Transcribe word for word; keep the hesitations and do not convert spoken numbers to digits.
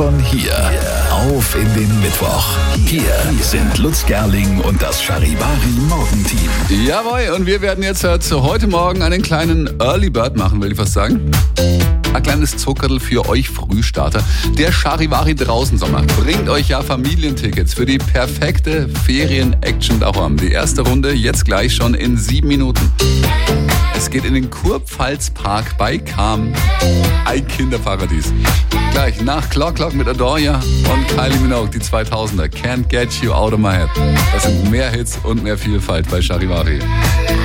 von hier auf in den Mittwoch. Hier sind Lutz Gerling und das Charivari Morgenteam. Jawohl, und wir werden jetzt halt heute Morgen einen kleinen Early Bird machen, will ich fast sagen. Ein kleines Zuckerl für euch Frühstarter. Der Charivari Draußensommer bringt euch ja Familientickets für die perfekte Ferien-Action daheim. Die erste Runde jetzt gleich schon in sieben Minuten. Es geht in den Kurpfalz-Park bei Cham. Ein Kinderparadies. Gleich nach Clock Clock mit Adoria und Kylie Minogue, die zweitausender. Can't Get You Out of My Head. Das sind mehr Hits und mehr Vielfalt bei Charivari.